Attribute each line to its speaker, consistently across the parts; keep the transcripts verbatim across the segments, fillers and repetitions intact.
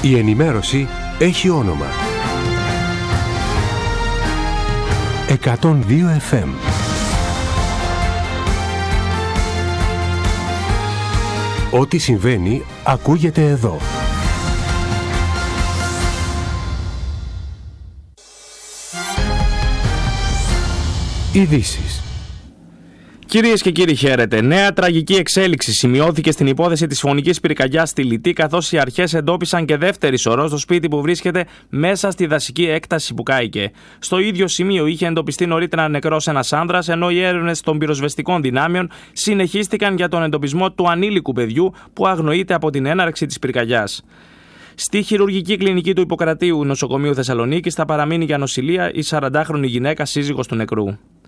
Speaker 1: Η ενημέρωση έχει όνομα. εκατόν δύο εφ εμ. Ό,τι συμβαίνει ακούγεται εδώ. Ειδήσεις.
Speaker 2: Κυρίες και κύριοι, χαίρετε. Νέα τραγική εξέλιξη σημειώθηκε στην υπόθεση της φωνικής πυρκαγιάς στη Λιτή, καθώς οι αρχές εντόπισαν και δεύτερη σωρό στο σπίτι που βρίσκεται μέσα στη δασική έκταση που κάηκε. Στο ίδιο σημείο είχε εντοπιστεί νωρίτερα νεκρός ένας άνδρας, ενώ οι έρευνες των πυροσβεστικών δυνάμεων συνεχίστηκαν για τον εντοπισμό του ανήλικου παιδιού που αγνοείται από την έναρξη της πυρκαγιάς. Στη χειρουργική κλινική του Ιπποκρατίου νοσοκομείου Θεσσαλονίκης θα παραμείνει για νοσηλεία η σαραντάχρονη γυναίκα σύζυγος του νεκρού.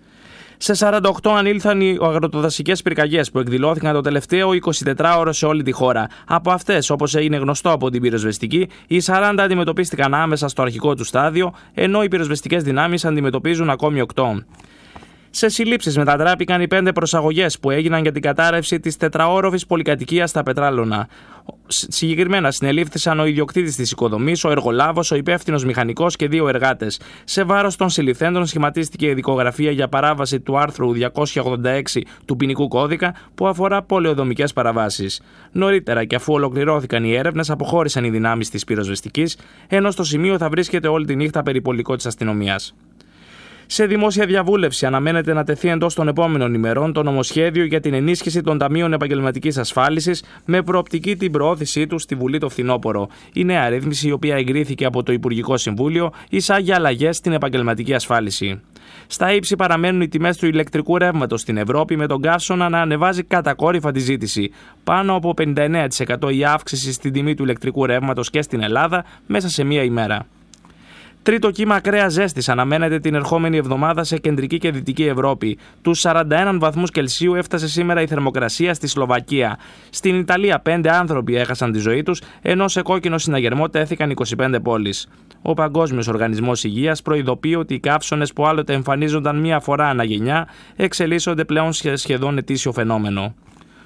Speaker 2: Σε σαράντα οκτώ ανήλθαν οι αγροτοδασικές πυρκαγιές που εκδηλώθηκαν το τελευταίο εικοσιτετράωρο σε όλη τη χώρα. Από αυτές, όπως έγινε γνωστό από την πυροσβεστική, οι σαράντα αντιμετωπίστηκαν άμεσα στο αρχικό του στάδιο, ενώ οι πυροσβεστικές δυνάμεις αντιμετωπίζουν ακόμη οκτώ. Σε συλλήψεις μετατράπηκαν οι πέντε προσαγωγές που έγιναν για την κατάρρευση της τετραόροφης πολυκατοικίας στα Πετράλωνα. Συγκεκριμένα συνελήφθησαν ο ιδιοκτήτης της οικοδομής, ο εργολάβος, ο υπεύθυνος μηχανικός και δύο εργάτες. Σε βάρος των συλληφθέντων σχηματίστηκε η δικογραφία για παράβαση του άρθρου διακόσια ογδόντα έξι του ποινικού κώδικα που αφορά πολεοδομικές παραβάσεις. Νωρίτερα, και αφού ολοκληρώθηκαν οι έρευνες, αποχώρησαν οι δυνάμεις της πυροσβεστικής, ενώ στο σημείο θα βρίσκεται όλη τη νύχτα περιπολικό της αστυνομίας. Σε δημόσια διαβούλευση αναμένεται να τεθεί εντός των επόμενων ημερών το νομοσχέδιο για την ενίσχυση των ταμείων επαγγελματικής ασφάλισης με προοπτική την προώθησή του στη Βουλή το φθινόπωρο. Η νέα ρύθμιση, η οποία εγκρίθηκε από το Υπουργικό Συμβούλιο, εισάγει αλλαγές στην επαγγελματική ασφάλιση. Στα ύψη παραμένουν οι τιμές του ηλεκτρικού ρεύματος στην Ευρώπη, με τον καύσωνα να ανεβάζει κατακόρυφα τη ζήτηση. Πάνω από πενήντα εννέα τοις εκατό η αύξηση στην τιμή του ηλεκτρικού ρεύματος και στην Ελλάδα μέσα σε μία ημέρα. Τρίτο κύμα ακραίας ζέστης αναμένεται την ερχόμενη εβδομάδα σε κεντρική και δυτική Ευρώπη. Τους σαράντα ένα βαθμούς Κελσίου έφτασε σήμερα η θερμοκρασία στη Σλοβακία. Στην Ιταλία πέντε άνθρωποι έχασαν τη ζωή τους, ενώ σε κόκκινο συναγερμό τέθηκαν είκοσι πέντε πόλεις. Ο Παγκόσμιος Οργανισμός Υγείας προειδοποιεί ότι οι καύσωνες που άλλοτε εμφανίζονταν μία φορά ανά γενιά εξελίσσονται πλέον σε σχεδόν ετήσιο φαινόμενο.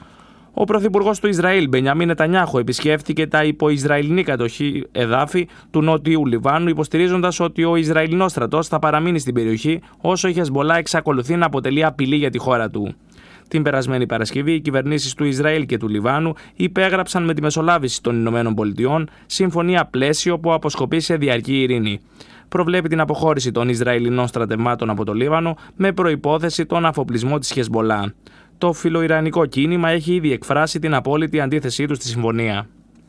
Speaker 2: Ο πρωθυπουργός του Ισραήλ, Μπενιαμίν Νετανιάχου, επισκέφθηκε τα υποϊσραηλινή κατοχή εδάφη του νότιου Λιβάνου, υποστηρίζοντας ότι ο Ισραηλινός στρατός θα παραμείνει στην περιοχή όσο η Χεσμολά εξακολουθεί να αποτελεί απειλή για τη χώρα του. Την περασμένη Παρασκευή, οι κυβερνήσεις του Ισραήλ και του Λιβάνου υπέγραψαν με τη μεσολάβηση των Ηνωμένων Πολιτειών συμφωνία πλαίσιο που αποσκοπεί σε διαρκή ειρήνη. Προβλέπει την αποχώρηση των Ισραηλινών στρατευμάτων από το Λίβανο με προϋπόθεση τον αφοπλισμό της Χεσμολά. Το φιλοϊρανικό κίνημα έχει ήδη εκφράσει την απόλυτη αντίθεσή του στη συμφωνία.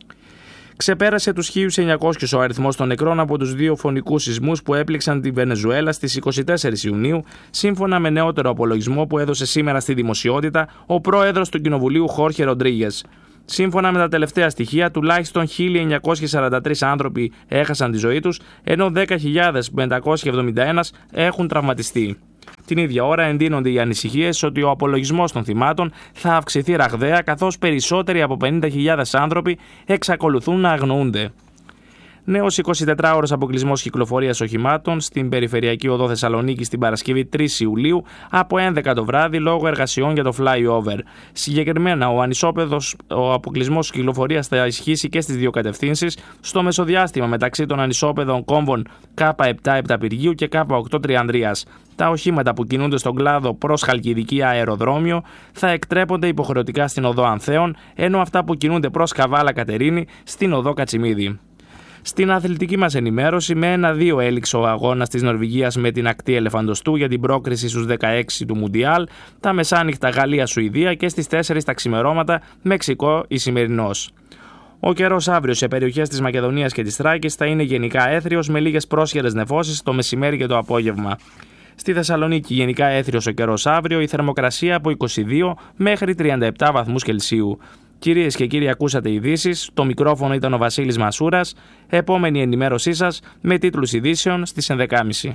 Speaker 2: Ξεπέρασε τους χίλιους εννιακόσιους ο αριθμός των νεκρών από τους δύο φωνικούς σεισμούς που έπληξαν τη Βενεζουέλα στις είκοσι τέσσερις Ιουνίου, σύμφωνα με νεότερο απολογισμό που έδωσε σήμερα στη δημοσιότητα ο πρόεδρος του Κοινοβουλίου Χόρχε Ροντρίγες. Σύμφωνα με τα τελευταία στοιχεία, τουλάχιστον χίλια εννιακόσιοι σαράντα τρεις άνθρωποι έχασαν τη ζωή τους, ενώ δέκα χιλιάδες πεντακόσιοι εβδομήντα ένα έχουν τραυματιστεί. Την ίδια ώρα εντείνονται οι ανησυχίες ότι ο απολογισμός των θυμάτων θα αυξηθεί ραγδαία, καθώς περισσότεροι από πενήντα χιλιάδες άνθρωποι εξακολουθούν να αγνοούνται. Νέος εικοσιτετράωρος αποκλεισμός κυκλοφορίας οχημάτων στην περιφερειακή οδό Θεσσαλονίκη την Παρασκευή τρεις Ιουλίου από έντεκα το βράδυ λόγω εργασιών για το flyover. Συγκεκριμένα, ο ανισόπεδος ο αποκλεισμός κυκλοφορίας θα ισχύσει και στις δύο κατευθύνσεις στο μεσοδιάστημα μεταξύ των ανισόπεδων κόμβων Κ επτά Επταπηργίου και Κ οκτώ Τριανδρίας. Τα οχήματα που κινούνται στον κλάδο προς Χαλκιδική αεροδρόμιο θα εκτρέπονται υποχρεωτικά στην οδό Ανθέων, ενώ αυτά που κινούνται προς Καβάλα Κατερίνη στην οδό Κατσιμίδη. Στην αθλητική μας ενημέρωση, με ένα δύο έληξε ο αγώνας της Νορβηγίας με την ακτή Ελεφαντοστού για την πρόκριση στους δεκαέξι του Μουντιάλ, τα μεσάνυχτα Γαλλία-Σουηδία και στις τέσσερις τα ξημερώματα Μεξικό-Ισημερινός. Ο καιρός αύριο σε περιοχές της Μακεδονίας και της Θράκης θα είναι γενικά έθριος με λίγες πρόσχερες νεφώσεις το μεσημέρι και το απόγευμα. Στη Θεσσαλονίκη γενικά έθριος ο καιρός αύριο, η θερμοκρασία από είκοσι δύο μέχρι τριάντα επτά βαθμούς Κελσίου. Κυρίες και κύριοι, ακούσατε ειδήσεις. Το μικρόφωνο ήταν ο Βασίλης Μασούρας. Επόμενη ενημέρωσή σας με τίτλους ειδήσεων στις ενδέκα και μισή.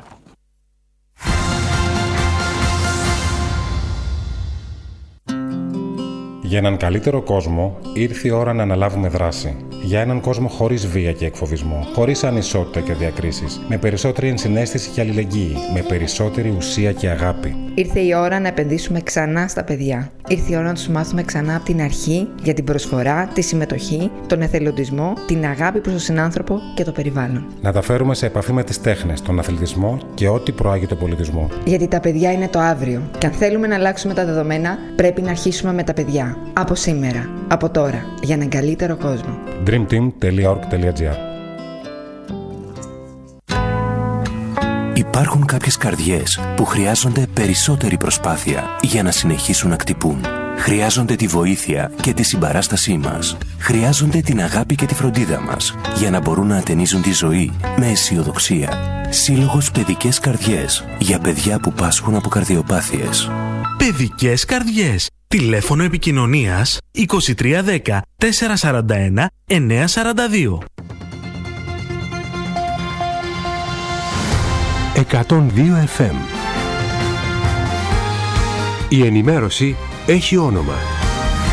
Speaker 3: Για έναν καλύτερο κόσμο ήρθε η ώρα να αναλάβουμε δράση. Για έναν κόσμο χωρίς βία και εκφοβισμό, χωρίς ανισότητα και διακρίσεις, με περισσότερη ενσυναίσθηση και αλληλεγγύη, με περισσότερη ουσία και αγάπη.
Speaker 4: Ήρθε η ώρα να επενδύσουμε ξανά στα παιδιά. Ήρθε η ώρα να τους μάθουμε ξανά από την αρχή για την προσφορά, τη συμμετοχή, τον εθελοντισμό, την αγάπη προς τον συνάνθρωπο και το περιβάλλον.
Speaker 3: Να τα φέρουμε σε επαφή με τις τέχνες, τον αθλητισμό και ό,τι προάγει τον πολιτισμό.
Speaker 4: Γιατί τα παιδιά είναι το αύριο. Και αν θέλουμε να αλλάξουμε τα δεδομένα, πρέπει να αρχίσουμε με τα παιδιά. Από σήμερα, από τώρα, για έναν καλύτερο κόσμο.
Speaker 3: dream team τελεία org τελεία gr.
Speaker 1: Υπάρχουν κάποιες καρδιές που χρειάζονται περισσότερη προσπάθεια για να συνεχίσουν να χτυπούν. Χρειάζονται τη βοήθεια και τη συμπαράστασή μας. Χρειάζονται την αγάπη και τη φροντίδα μας για να μπορούν να ατενίζουν τη ζωή με αισιοδοξία. Σύλλογος Παιδικές Καρδιές για παιδιά που πάσχουν από καρδιοπάθειες.
Speaker 5: Παιδικές Καρδιές. Τηλέφωνο επικοινωνίας είκοσι τρία δέκα τετρακόσια σαράντα ένα εννιακόσια σαράντα δύο.
Speaker 1: εκατόν δύο εφ εμ. Η ενημέρωση έχει όνομα.